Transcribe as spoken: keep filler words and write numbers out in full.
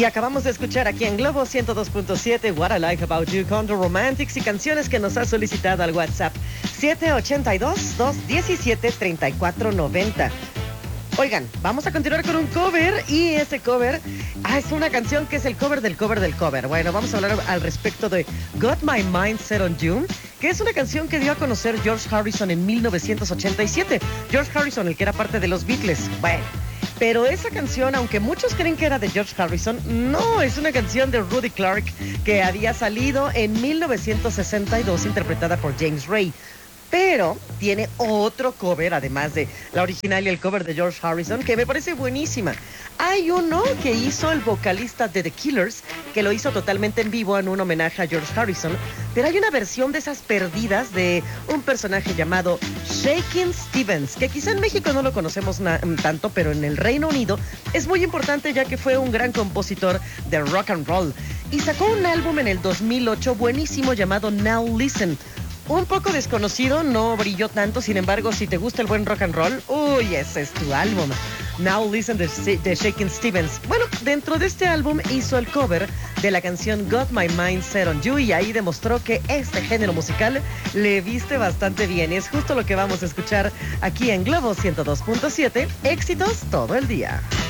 Y acabamos de escuchar aquí en Globo ciento dos punto siete What I Like About You con The Romantics y canciones que nos ha solicitado al WhatsApp siete ocho dos, dos uno siete, tres cuatro nueve cero. Oigan, vamos a continuar con un cover y ese cover ah, es una canción que es el cover del cover del cover. Bueno, vamos a hablar al respecto de Got My Mind Set on You, que es una canción que dio a conocer George Harrison en mil novecientos ochenta y siete. George Harrison, el que era parte de los Beatles. Bueno, pero esa canción, aunque muchos creen que era de George Harrison, no, es una canción de Rudy Clark que había salido en mil novecientos sesenta y dos, interpretada por James Ray. Pero tiene otro cover, además de la original y el cover de George Harrison, que me parece buenísima. Hay uno que hizo el vocalista de The Killers, que lo hizo totalmente en vivo en un homenaje a George Harrison. Pero hay una versión de esas perdidas de un personaje llamado Shakin' Stevens, que quizá en México no lo conocemos tanto, pero en el Reino Unido es muy importante ya que fue un gran compositor de rock and roll. Y sacó un álbum en el dos mil ocho buenísimo llamado Now Listen. Un poco desconocido, no brilló tanto, sin embargo, si te gusta el buen rock and roll, uy, ese es tu álbum. Now Listen de, de Shakin' Stevens. Bueno, dentro de este álbum hizo el cover de la canción Got My Mind Set on You y ahí demostró que este género musical le viste bastante bien. Y es justo lo que vamos a escuchar aquí en Globo ciento dos punto siete, éxitos todo el día.